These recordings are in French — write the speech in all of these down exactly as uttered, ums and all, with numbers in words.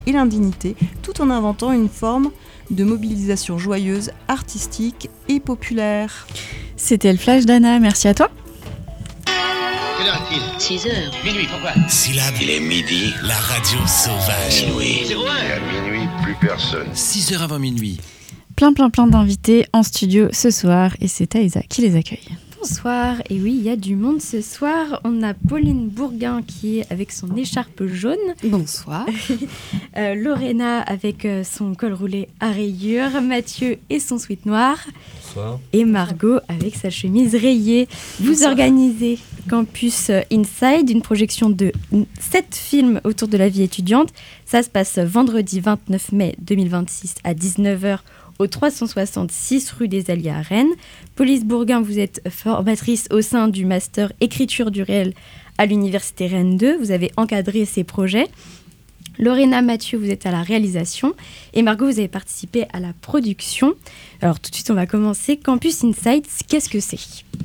et l'indignité, tout en inventant une forme de mobilisation joyeuse, artistique et populaire. C'était le flash d'Anna, merci à toi. Quelle heure est-il ? six heures. Minuit, pourquoi ? Syllabe. Il est midi. La radio sauvage. Minuit. zéro un. Et à minuit, plus personne. six heures avant minuit. Plein plein plein d'invités en studio ce soir et c'est Aïza qui les accueille. Bonsoir, et oui, il y a du monde ce soir. On a Pauline Bourguin qui est avec son écharpe jaune. Bonsoir. euh, Lorena avec euh, son col roulé à rayures. Mathieu et son sweat noir. Bonsoir. Et Margot avec sa chemise rayée. Vous Bonsoir. Organisez Campus Inside, une projection de sept films autour de la vie étudiante. Ça se passe vendredi vingt-neuf mai deux mille vingt-six à dix-neuf heures au trois cent soixante-six rue des Alliés à Rennes. Pauline Bourguin, vous êtes formatrice au sein du master écriture du réel à l'université Rennes deux. Vous avez encadré ces projets. Lorena, Mathieu, vous êtes à la réalisation. Et Margot, vous avez participé à la production. Alors tout de suite, on va commencer. Campus Inside, qu'est-ce que c'est ?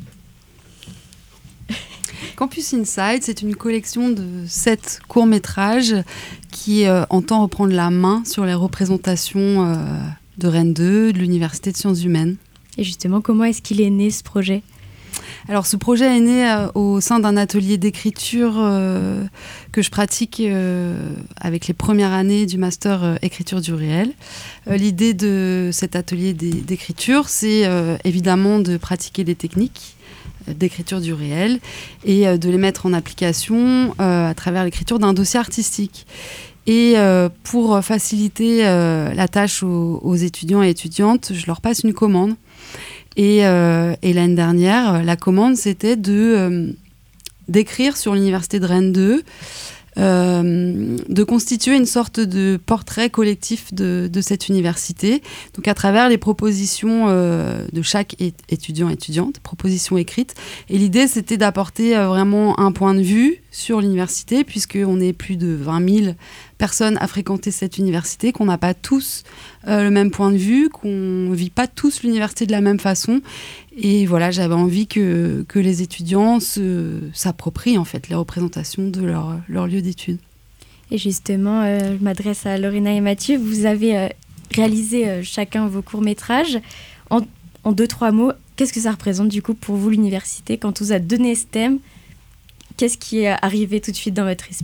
Campus Inside, c'est une collection de sept courts-métrages qui euh, entend reprendre la main sur les représentations euh, de Rennes deux, de l'Université de sciences humaines. Et justement, comment est-ce qu'il est né, ce projet ? Alors, ce projet est né euh, au sein d'un atelier d'écriture euh, que je pratique euh, avec les premières années du master euh, écriture du réel. Euh, l'idée de cet atelier d'écriture, c'est euh, évidemment de pratiquer des techniques d'écriture du réel et euh, de les mettre en application euh, à travers l'écriture d'un dossier artistique. Et euh, pour faciliter euh, la tâche aux, aux étudiants et étudiantes, je leur passe une commande. Et, euh, et l'année dernière, la commande, c'était de, euh, d'écrire sur l'Université de Rennes deux, euh, de constituer une sorte de portrait collectif de, de cette université, donc à travers les propositions euh, de chaque é- étudiant et étudiante, propositions écrites. Et l'idée, c'était d'apporter euh, vraiment un point de vue sur l'université, puisqu'on est plus de vingt mille personnes à fréquenter cette université, qu'on n'a pas tous euh, le même point de vue, qu'on ne vit pas tous l'université de la même façon. Et voilà, j'avais envie que, que les étudiants se, s'approprient en fait les représentations de leur, leur lieu d'études. Et justement, euh, je m'adresse à Lorena et Mathieu. Vous avez euh, réalisé euh, chacun vos courts-métrages. En, en deux, trois mots, qu'est-ce que ça représente du coup pour vous l'université ? Quand on vous a donné ce thème, qu'est-ce qui est arrivé tout de suite dans votre esprit ?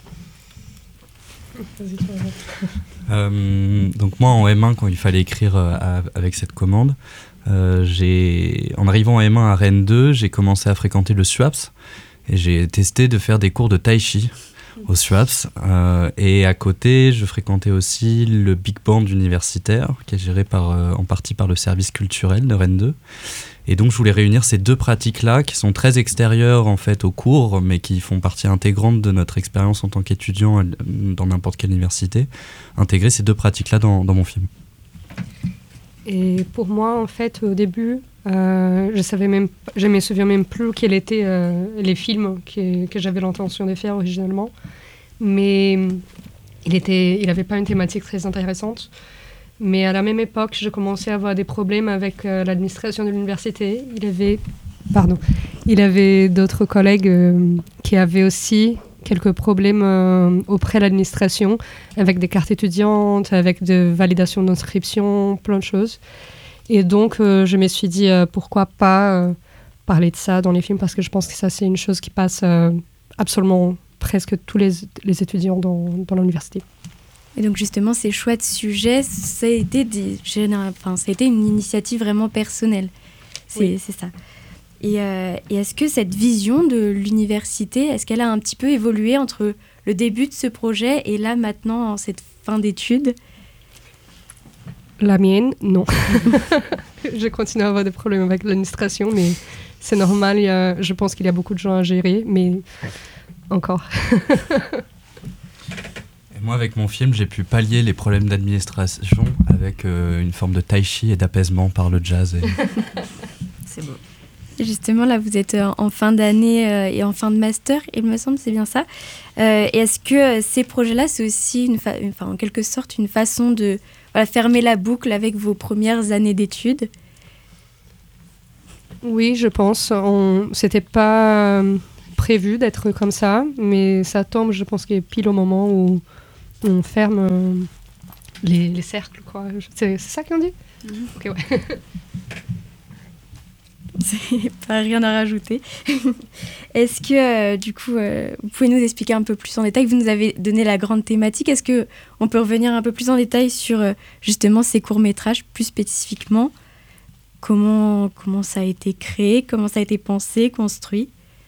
euh, donc moi en M un, quand il fallait écrire euh, à, avec cette commande, euh, j'ai, en arrivant en M un à Rennes deux, j'ai commencé à fréquenter le SUAPS et j'ai testé de faire des cours de tai chi au SUAPS, euh, et à côté je fréquentais aussi le Big Band universitaire qui est géré par, euh, en partie par le service culturel de Rennes deux. Et donc je voulais réunir ces deux pratiques-là qui sont très extérieures en fait aux cours, mais qui font partie intégrante de notre expérience en tant qu'étudiant dans n'importe quelle université, intégrer ces deux pratiques-là dans, dans mon film. Et pour moi, en fait, au début, euh, je savais même, je me souviens même plus quels étaient euh, les films que, que j'avais l'intention de faire originellement, mais il était, il avait pas une thématique très intéressante. Mais à la même époque, je commençais à avoir des problèmes avec euh, l'administration de l'université. Il avait, pardon, il avait d'autres collègues euh, qui avaient aussi quelques problèmes euh, auprès de l'administration, avec des cartes étudiantes, avec de validation d'inscription, plein de choses. Et donc, euh, je me suis dit, euh, pourquoi pas euh, parler de ça dans les films, parce que je pense que ça, c'est une chose qui passe euh, absolument presque tous les, les étudiants dans, dans l'université. Et donc justement, ces choix de sujets, ça a été, des, enfin, ça a été une initiative vraiment personnelle. C'est, oui. c'est ça. Et, euh, et est-ce que cette vision de l'université, est-ce qu'elle a un petit peu évolué entre le début de ce projet et là, maintenant, en cette fin d'études ? La mienne, non. Je continue à avoir des problèmes avec l'administration, mais c'est normal. Il y a, je pense qu'il y a beaucoup de gens à gérer, mais encore. Moi, avec mon film, j'ai pu pallier les problèmes d'administration avec euh, une forme de tai chi et d'apaisement par le jazz. Et... C'est beau. Justement, là, vous êtes en fin d'année euh, et en fin de master, il me semble, c'est bien ça. Euh, et est-ce que euh, ces projets-là, c'est aussi, une fa- une, en quelque sorte, une façon de voilà, fermer la boucle avec vos premières années d'études ? Oui, je pense. On... C'était pas prévu d'être comme ça, mais ça tombe, je pense, qu'il est pile au moment où on ferme euh, les, les cercles, quoi. C'est, c'est ça qu'on dit ? Mm-hmm. Ok, ouais. C'est pas rien à rajouter. Est-ce que, euh, du coup, euh, vous pouvez nous expliquer un peu plus en détail ? Vous nous avez donné la grande thématique. Est-ce qu'on peut revenir un peu plus en détail sur, euh, justement, ces courts-métrages, plus spécifiquement ? Comment, comment ça a été créé ? Comment ça a été pensé, construit ?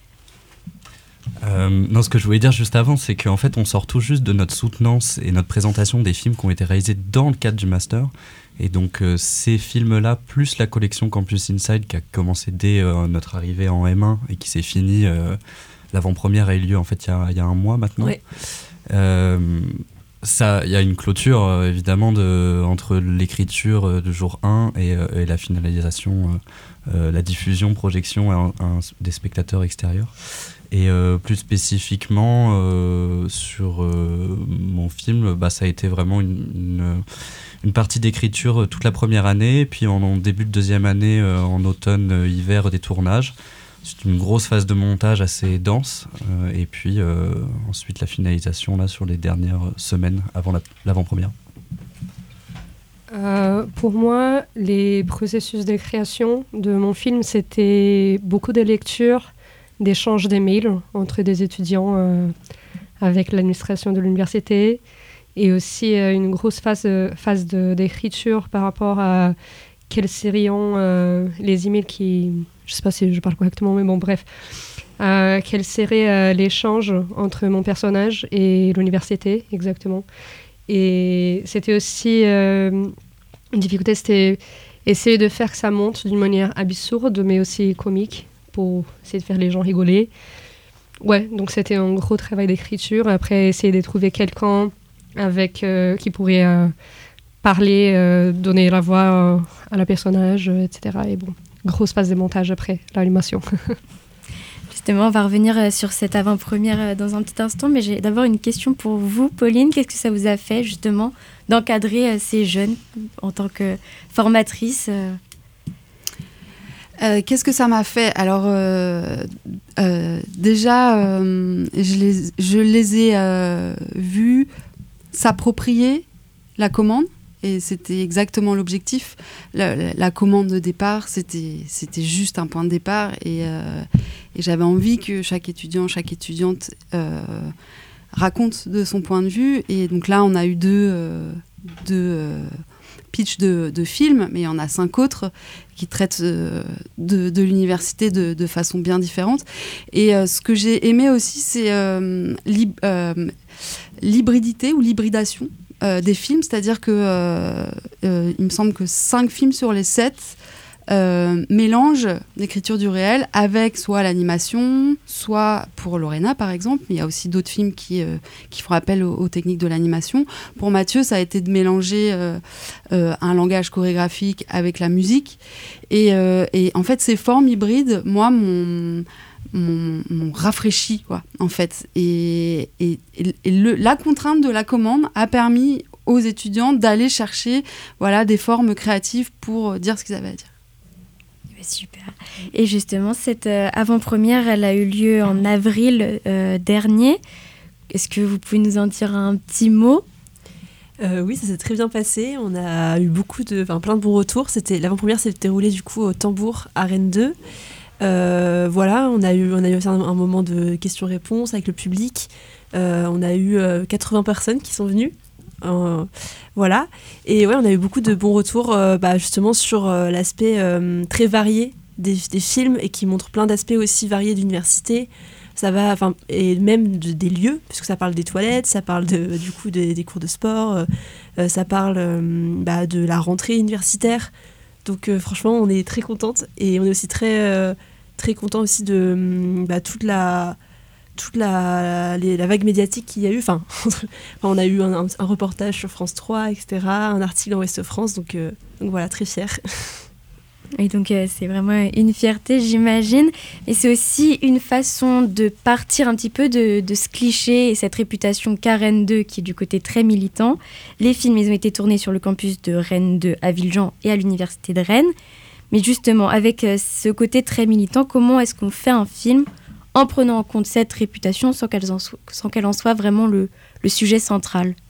Euh, non, ce que je voulais dire juste avant, c'est qu'en fait, on sort tout juste de notre soutenance et notre présentation des films qui ont été réalisés dans le cadre du master. Et donc, euh, ces films-là, plus la collection Campus Inside qui a commencé dès euh, notre arrivée en M un et qui s'est finie, euh, l'avant-première a eu lieu en fait il y a, il y a un mois maintenant. Ouais. Euh, ça, il y a une clôture euh, évidemment de, entre l'écriture euh, de jour un et, euh, et la finalisation, euh, euh, la diffusion, projection à un, à un, des spectateurs extérieurs. Et euh, plus spécifiquement euh, sur euh, mon film, bah, ça a été vraiment une, une, une partie d'écriture euh, toute la première année, puis en, en début de deuxième année, euh, en automne, euh, hiver, des tournages. C'est une grosse phase de montage assez dense, euh, et puis euh, ensuite la finalisation là, sur les dernières semaines avant la, l'avant-première. Euh, pour moi, les processus de création de mon film, c'était beaucoup de lectures, d'échanges d'emails entre des étudiants euh, avec l'administration de l'université et aussi euh, une grosse phase, euh, phase de, d'écriture par rapport à quels serions euh, les emails qui... Je ne sais pas si je parle correctement, mais bon, bref. Euh, quel serait euh, l'échange entre mon personnage et l'université, exactement. Et c'était aussi... Euh, une difficulté, c'était essayer de faire que ça monte d'une manière absurde, mais aussi comique, pour essayer de faire les gens rigoler. Ouais, donc c'était un gros travail d'écriture. Après, essayer de trouver quelqu'un avec, euh, qui pourrait euh, parler, euh, donner la voix euh, à la personnage, euh, et cetera. Et bon, grosse phase de montage après, l'animation. Justement, on va revenir sur cette avant-première dans un petit instant, mais j'ai d'abord une question pour vous, Pauline. Qu'est-ce que ça vous a fait, justement, d'encadrer ces jeunes en tant que formatrice ? Euh, qu'est-ce que ça m'a fait ? Alors, euh, euh, déjà, euh, je, les, je les ai euh, vus s'approprier la commande, et c'était exactement l'objectif. La, la, la commande de départ, c'était, c'était juste un point de départ, et, euh, et j'avais envie que chaque étudiant, chaque étudiante euh, raconte de son point de vue. Et donc là, on a eu deux... Euh, deux euh, pitch de, de films, mais il y en a cinq autres qui traitent euh, de, de l'université de, de façon bien différente. Et euh, ce que j'ai aimé aussi, c'est euh, l'hyb- euh, l'hybridité ou l'hybridation euh, des films, c'est-à-dire que euh, euh, il me semble que cinq films sur les sept euh, mélangent l'écriture du réel avec soit l'animation, soit pour Lorena par exemple, mais il y a aussi d'autres films qui, euh, qui font appel aux, aux techniques de l'animation. Pour Mathieu, ça a été de mélanger euh, euh, un langage chorégraphique avec la musique. Et, euh, et en fait, ces formes hybrides, moi, m'ont, m'ont, m'ont rafraîchi, quoi, en fait. Et, et, et le, la contrainte de la commande a permis aux étudiants d'aller chercher, voilà, des formes créatives pour dire ce qu'ils avaient à dire. Super. Et justement, cette euh, avant-première, elle a eu lieu en avril euh, dernier. Est-ce que vous pouvez nous en dire un petit mot ? euh, Oui, ça s'est très bien passé. On a eu beaucoup de, enfin, plein de bons retours. C'était, l'avant-première s'est déroulée du coup au Tambour à Rennes deux. Euh, voilà, on a eu, on a eu un, un moment de questions-réponses avec le public. Euh, on a eu euh, quatre-vingts personnes qui sont venues. Euh, voilà, et ouais, on a eu beaucoup de bons retours euh, bah, justement sur euh, l'aspect euh, très varié des, des films et qui montre plein d'aspects aussi variés d'université. Ça va, enfin, et même de, des lieux, puisque ça parle des toilettes, ça parle de, du coup de, des cours de sport, euh, ça parle euh, bah, de la rentrée universitaire. Donc euh, franchement, on est très contente et on est aussi très euh, très content aussi de bah, toute la toute la, les, la vague médiatique qu'il y a eu. Enfin, on a eu un, un, un reportage sur France trois, et cetera, un article en Ouest France, donc, euh, donc voilà, très fière. Et donc euh, c'est vraiment une fierté, j'imagine. Et c'est aussi une façon de partir un petit peu de, de ce cliché et cette réputation qu'a Rennes deux, qui est du côté très militant. Les films, ils ont été tournés sur le campus de Rennes deux à Villejean et à l'université de Rennes. Mais justement, avec euh, ce côté très militant, comment est-ce qu'on fait un film en prenant en compte cette réputation sans qu'elle en, so- sans qu'elle en soit vraiment le, le sujet central ?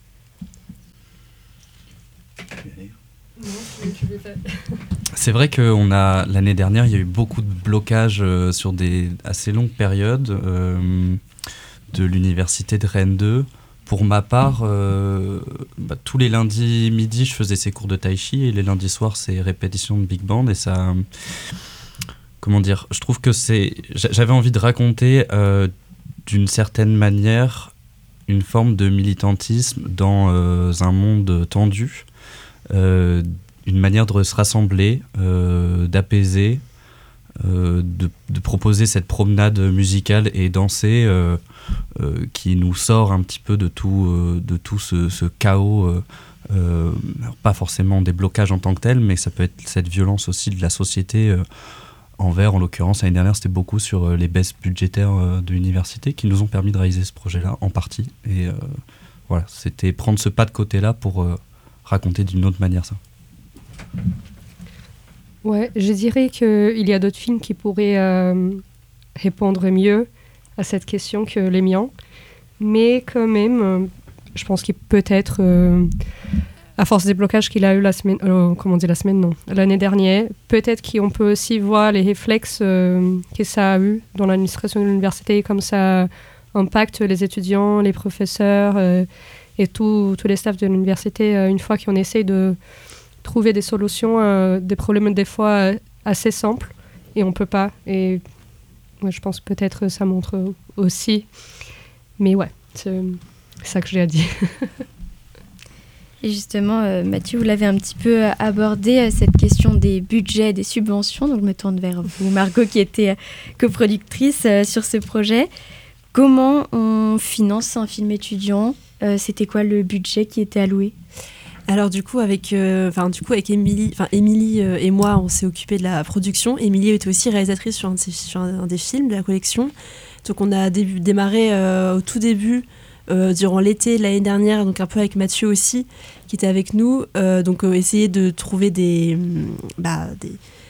C'est vrai que on a, l'année dernière, il y a eu beaucoup de blocages euh, sur des assez longues périodes euh, de l'université de Rennes deux. Pour ma part, euh, bah, tous les lundis midi, je faisais ces cours de tai chi et les lundis soirs, c'est répétition de big band. Et ça, comment dire, je trouve que c'est, j'avais envie de raconter euh, d'une certaine manière une forme de militantisme dans euh, un monde tendu. Euh, une manière de se rassembler, euh, d'apaiser, euh, de, de proposer cette promenade musicale et danser euh, euh, qui nous sort un petit peu de tout, euh, de tout ce, ce chaos, euh, euh, alors pas forcément des blocages en tant que tels, mais ça peut être cette violence aussi de la société euh, envers, en l'occurrence, l'année dernière, c'était beaucoup sur euh, les baisses budgétaires euh, de l'université qui nous ont permis de réaliser ce projet-là, en partie. Et euh, voilà, c'était prendre ce pas de côté-là pour euh, raconter d'une autre manière ça. Ouais, je dirais qu'il y a d'autres films qui pourraient euh, répondre mieux à cette question que les miens. Mais quand même, euh, je pense qu'il peut être, euh, à force des blocages qu'il a eu la semaine, euh, comment dire la semaine, non, l'année dernière, peut-être qu'on peut aussi voir les réflexes euh, que ça a eu dans l'administration de l'université, comme ça impacte les étudiants, les professeurs euh, et tous les staffs de l'université euh, une fois qu'on essaye de trouver des solutions à des problèmes des fois euh, assez simples et on peut pas. Et ouais, je pense peut-être ça montre aussi. Mais ouais, c'est ça que j'ai à dire. Et justement, euh, Mathieu, vous l'avez un petit peu abordé, euh, cette question des budgets, des subventions. Donc je me tourne vers vous, Margot, qui était euh, coproductrice euh, sur ce projet. Comment on finance un film étudiant ? euh, C'était quoi le budget qui était alloué ? Alors du coup avec euh, enfin du coup avec Émilie enfin Émilie euh, et moi on s'est occupé de la production. Émilie était aussi réalisatrice sur un, de ces, sur un, un des films de la collection. Donc on a début, démarré euh, au tout début euh, durant l'été de l'année dernière, donc un peu avec Mathieu aussi qui était avec nous. Euh, donc euh, essayer de trouver des bah des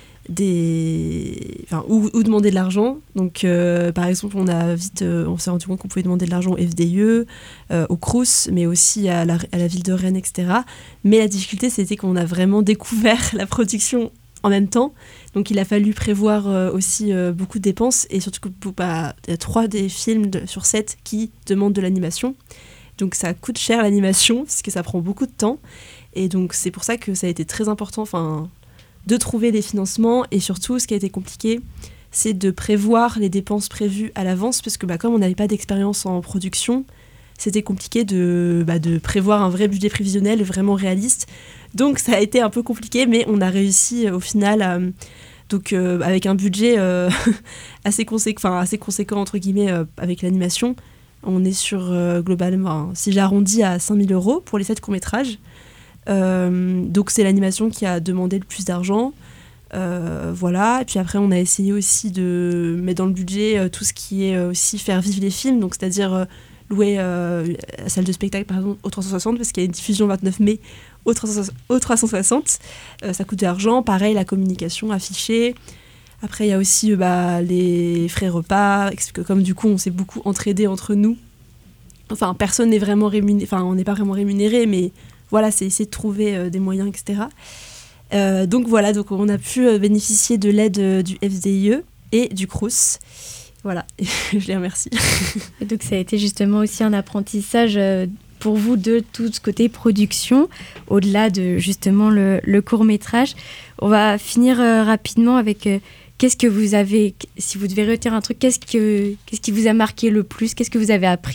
des enfin où, où demander de l'argent. Donc euh, par exemple on a vite euh, on s'est rendu compte qu'on pouvait demander de l'argent au F D I E, euh, au Crous, mais aussi à la, à la ville de Rennes, etc. Mais la difficulté c'était qu'on a vraiment découvert la production en même temps, donc il a fallu prévoir euh, aussi euh, beaucoup de dépenses, et surtout que bah, il y a trois des films de, sur sept qui demandent de l'animation, donc ça coûte cher l'animation parce que ça prend beaucoup de temps, et donc c'est pour ça que ça a été très important, enfin de trouver des financements, et surtout ce qui a été compliqué c'est de prévoir les dépenses prévues à l'avance, parce que bah, comme on n'avait pas d'expérience en production, c'était compliqué de, bah, de prévoir un vrai budget prévisionnel vraiment réaliste, donc ça a été un peu compliqué, mais on a réussi euh, au final à, donc, euh, avec un budget euh, assez, conséquent, enfin, assez conséquent entre guillemets euh, avec l'animation. On est sur euh, globalement, hein, si j'arrondis à cinq mille euros pour les sept courts-métrages. Euh, donc c'est l'animation qui a demandé le plus d'argent, euh, voilà. Et puis après on a essayé aussi de mettre dans le budget euh, tout ce qui est euh, aussi faire vivre les films, donc c'est-à-dire euh, louer euh, la salle de spectacle par exemple au trois cent soixante, parce qu'il y a une diffusion le vingt-neuf mai au trois cent soixante, euh, ça coûte de l'argent. Pareil, la communication, affichée. Après il y a aussi euh, bah, les frais repas, que comme du coup on s'est beaucoup entraidés entre nous, enfin personne n'est vraiment rémunéré, enfin on n'est pas vraiment rémunéré, mais voilà, c'est essayer de trouver euh, des moyens, et cetera. Euh, donc voilà, donc on a pu euh, bénéficier de l'aide euh, du F D I E et du Crous. Voilà, je les remercie. Et donc ça a été justement aussi un apprentissage euh, pour vous de tout ce côté production, au-delà de justement le, le court-métrage. On va finir euh, rapidement avec euh, qu'est-ce que vous avez, si vous devez retenir un truc, qu'est-ce, que, qu'est-ce qui vous a marqué le plus, qu'est-ce que vous avez appris ?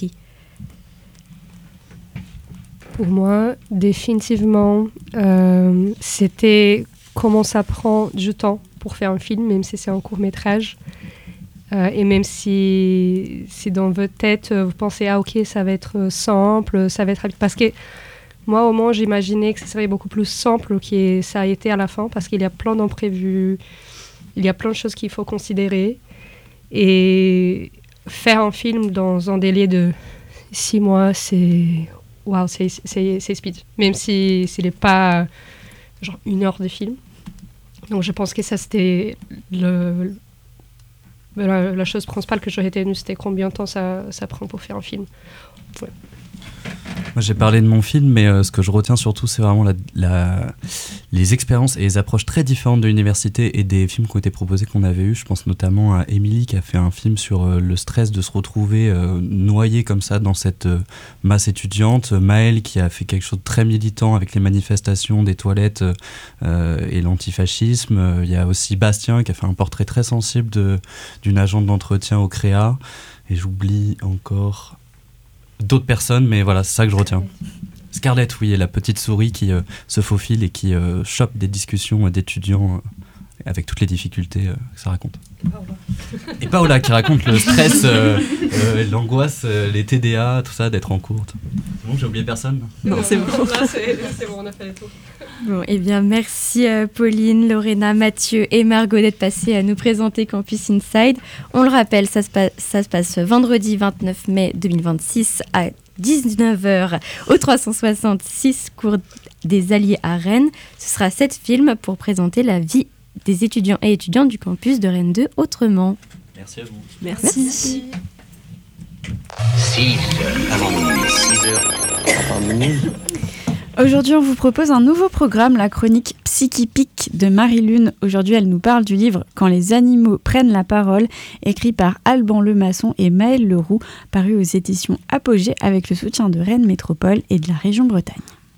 Pour moi, définitivement, euh, c'était comment ça prend du temps pour faire un film, même si c'est un court-métrage. Euh, et même si, si dans votre tête, vous pensez « Ah ok, ça va être simple, ça va être rapide ». Parce que moi, au moins, j'imaginais que ça serait beaucoup plus simple que ça a été à la fin, parce qu'il y a plein d'imprévus, il y a plein de choses qu'il faut considérer. Et faire un film dans un délai de six mois, c'est... Waouh, c'est, c'est, c'est speed, même si s'il n'est pas genre une heure de film. Donc je pense que ça c'était le, la, la chose principale que j'aurais été venue, c'était combien de temps ça, ça prend pour faire un film. Ouais. Moi, j'ai parlé de mon film, mais euh, ce que je retiens surtout, c'est vraiment la, la, les expériences et les approches très différentes de l'université et des films qui ont été proposés qu'on avait eus. Je pense notamment à Émilie qui a fait un film sur euh, le stress de se retrouver euh, noyé comme ça dans cette euh, masse étudiante. Maëlle qui a fait quelque chose de très militant avec les manifestations des toilettes euh, et l'antifascisme. Il y a aussi Bastien qui a fait un portrait très sensible de, d'une agente d'entretien au Créa. Et j'oublie encore... d'autres personnes, mais voilà, c'est ça que je retiens. Scarlett, oui, et la petite souris qui euh, se faufile et qui euh, chope des discussions euh, d'étudiants euh, avec toutes les difficultés euh, que ça raconte. Et Paola qui raconte le stress, euh, euh, l'angoisse, euh, les T D A, tout ça, d'être en cours. C'est bon, j'ai oublié personne ? Non, c'est bon. Là, c'est, c'est bon, on a fait le tour. Bon, eh bien, merci euh, Pauline, Lorena, Mathieu et Margot d'être passés à nous présenter Campus Inside. On le rappelle, ça se, pa- ça se passe vendredi vingt-neuf mai deux mille vingt-six à dix-neuf heures au trois cent soixante-six cours des Alliés à Rennes. Ce sera sept films pour présenter la vie des étudiants et étudiantes du campus de Rennes deux autrement. Merci à vous. Merci. Merci. six heures avant minuit. six heures avant minuit. Aujourd'hui, on vous propose un nouveau programme, la chronique Psychipique de Marie-Lune. Aujourd'hui, elle nous parle du livre « Quand les animaux prennent la parole », écrit par Alban Lemasson et Maëlle Leroux, paru aux éditions Apogée avec le soutien de Rennes Métropole et de la région Bretagne.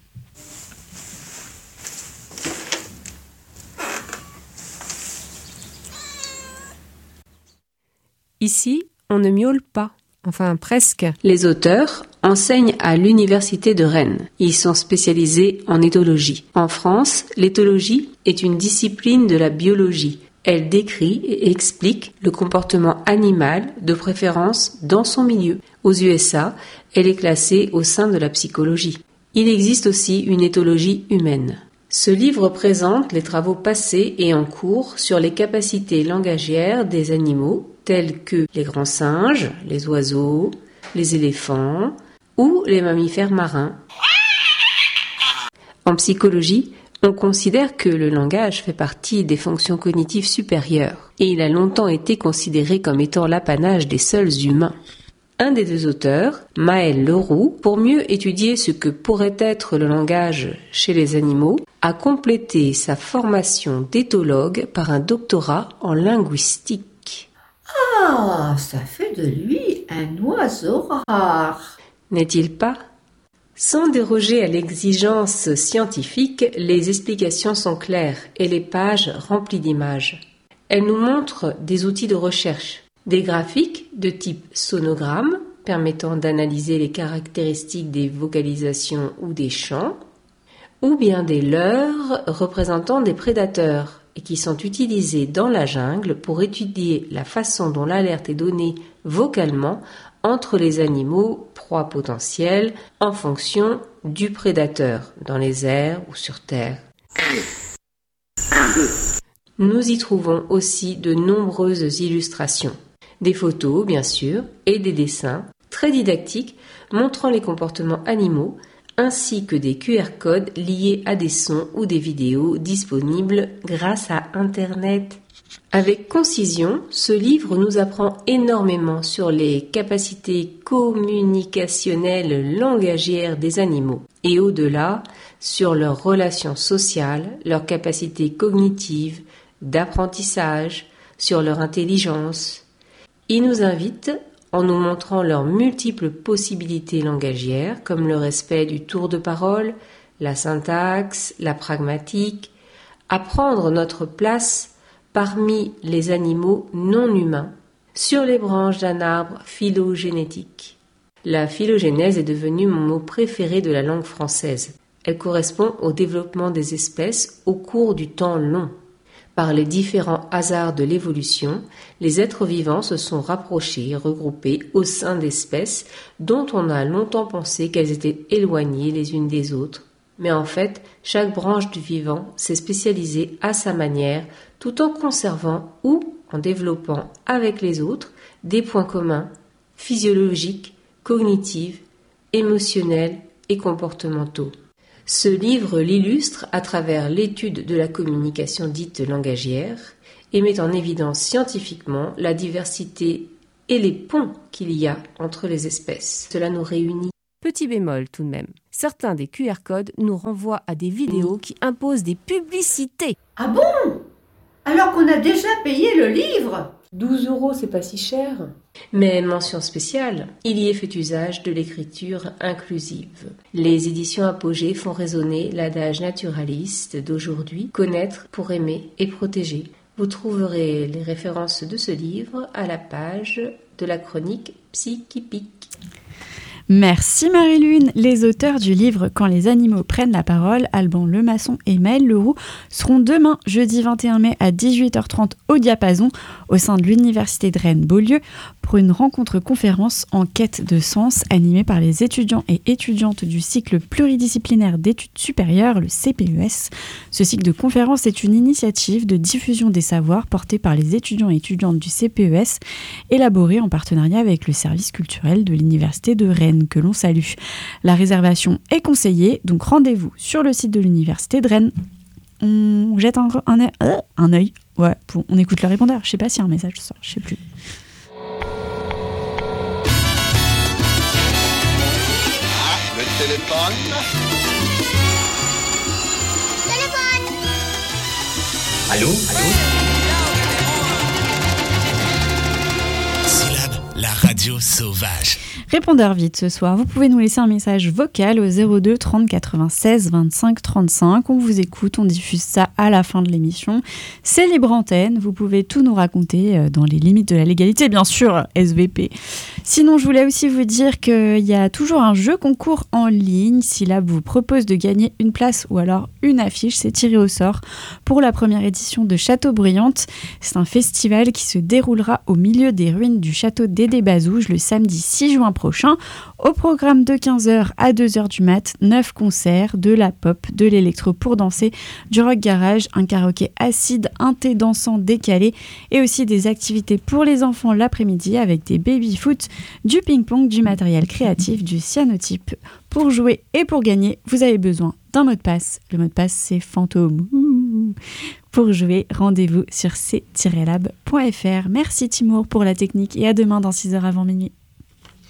Ici, on ne miaule pas. Enfin, presque. Les auteurs enseignent à l'Université de Rennes. Ils sont spécialisés en éthologie. En France, l'éthologie est une discipline de la biologie. Elle décrit et explique le comportement animal, de préférence dans son milieu. Aux U S A, elle est classée au sein de la psychologie. Il existe aussi une éthologie humaine. Ce livre présente les travaux passés et en cours sur les capacités langagières des animaux, tels que les grands singes, les oiseaux, les éléphants ou les mammifères marins. En psychologie, on considère que le langage fait partie des fonctions cognitives supérieures et il a longtemps été considéré comme étant l'apanage des seuls humains. Un des deux auteurs, Maëlle Leroux, pour mieux étudier ce que pourrait être le langage chez les animaux, a complété sa formation d'éthologue par un doctorat en linguistique. Ah, ça fait de lui un oiseau rare. N'est-il pas ? Sans déroger à l'exigence scientifique, les explications sont claires et les pages remplies d'images. Elles nous montrent des outils de recherche, des graphiques de type sonogramme permettant d'analyser les caractéristiques des vocalisations ou des chants, ou bien des leurres représentant des prédateurs et qui sont utilisés dans la jungle pour étudier la façon dont l'alerte est donnée vocalement entre les animaux proies potentielles en fonction du prédateur, dans les airs ou sur terre. Nous y trouvons aussi de nombreuses illustrations, des photos bien sûr, et des dessins très didactiques montrant les comportements animaux, ainsi que des Q R codes liés à des sons ou des vidéos disponibles grâce à Internet. Avec concision, ce livre nous apprend énormément sur les capacités communicationnelles langagières des animaux et au-delà, sur leurs relations sociales, leurs capacités cognitives, d'apprentissage, sur leur intelligence. Il nous invite, en nous montrant leurs multiples possibilités langagières, comme le respect du tour de parole, la syntaxe, la pragmatique, à prendre notre place parmi les animaux non humains, sur les branches d'un arbre phylogénétique. La phylogénèse est devenue mon mot préféré de la langue française. Elle correspond au développement des espèces au cours du temps long. Par les différents hasards de l'évolution, les êtres vivants se sont rapprochés et regroupés au sein d'espèces dont on a longtemps pensé qu'elles étaient éloignées les unes des autres. Mais en fait, chaque branche du vivant s'est spécialisée à sa manière, tout en conservant ou en développant avec les autres des points communs physiologiques, cognitifs, émotionnels et comportementaux. Ce livre l'illustre à travers l'étude de la communication dite langagière et met en évidence scientifiquement la diversité et les ponts qu'il y a entre les espèces. Cela nous réunit. Petit bémol tout de même. Certains des Q R codes nous renvoient à des vidéos qui imposent des publicités. Ah bon? Alors qu'on a déjà payé le livre? douze euros, c'est pas si cher. Mais mention spéciale, il y est fait usage de l'écriture inclusive. Les éditions Apogée font résonner l'adage naturaliste d'aujourd'hui, connaître pour aimer et protéger. Vous trouverez les références de ce livre à la page de la chronique Psychipique. Merci Marie-Lune. Les auteurs du livre Quand les animaux prennent la parole, Alban Lemasson et Maëlle Leroux, seront demain, jeudi vingt et un mai à dix-huit heures trente au Diapason, au sein de l'Université de Rennes-Beaulieu, pour une rencontre-conférence en quête de sens animée par les étudiants et étudiantes du cycle pluridisciplinaire d'études supérieures, le C P E S. Ce cycle de conférences est une initiative de diffusion des savoirs portée par les étudiants et étudiantes du C P E S, élaborée en partenariat avec le service culturel de l'Université de Rennes, que l'on salue. La réservation est conseillée, donc rendez-vous sur le site de l'Université de Rennes. On jette un, un, euh, un œil, ouais, pour, on écoute le répondeur. Je sais pas si un message sort, je sais plus. Ah, le téléphone. Téléphone. Allô, allô. Syllabe, la radio sauvage. Répondeur vite ce soir, vous pouvez nous laisser un message vocal au zéro deux trente quatre-vingt-seize vingt-cinq trente-cinq. On vous écoute, on diffuse ça à la fin de l'émission. C'est libre antenne, vous pouvez tout nous raconter dans les limites de la légalité, bien sûr, S V P. Sinon, je voulais aussi vous dire qu'il y a toujours un jeu concours en ligne. Syllab vous propose de gagner une place ou alors une affiche, c'est tiré au sort pour la première édition de Châteaubriante. C'est un festival qui se déroulera au milieu des ruines du château d'Aidé-Bazouges le samedi six juin prochain. Au programme de quinze heures à deux heures du mat, neuf concerts, de la pop, de l'électro pour danser, du rock garage, un karaoké acide, un thé dansant décalé et aussi des activités pour les enfants l'après-midi avec des baby-foot, du ping-pong, du matériel créatif, du cyanotype. Pour jouer et pour gagner, vous avez besoin d'un mot de passe. Le mot de passe, c'est fantôme. Ouh. Pour jouer, rendez-vous sur c tiret lab point f r. Merci Timour pour la technique et à demain dans six heures avant minuit.